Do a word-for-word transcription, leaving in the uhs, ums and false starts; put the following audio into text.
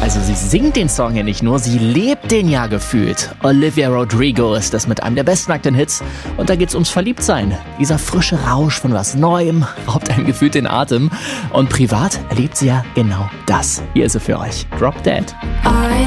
Also sie singt den Song ja nicht nur, sie lebt den ja gefühlt. Olivia Rodrigo ist das mit einem der besten aktuellen Hits. Und da geht's ums Verliebtsein. Dieser frische Rausch von was Neuem raubt einem gefühlt den Atem. Und privat erlebt sie ja genau das. Hier ist sie für euch. Drop Dead. I